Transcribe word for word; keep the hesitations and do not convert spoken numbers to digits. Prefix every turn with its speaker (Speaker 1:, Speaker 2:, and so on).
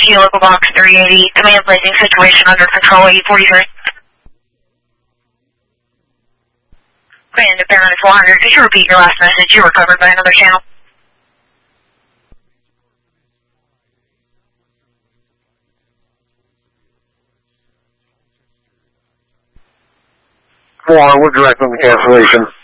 Speaker 1: Cherokee Local Box three eighty, command placing situation under control eight forty-three. Command to Parent four hundred, could you repeat your last message? You were covered by another channel.
Speaker 2: Four, we're direct on the cancellation.